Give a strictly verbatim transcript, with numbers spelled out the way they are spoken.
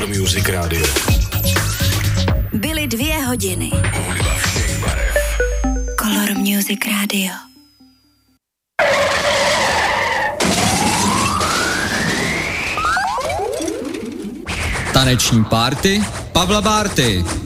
Music Radio. Byly dvě hodiny. Hudba všech barev. Color Music Radio. Taneční party Pavla Bárty.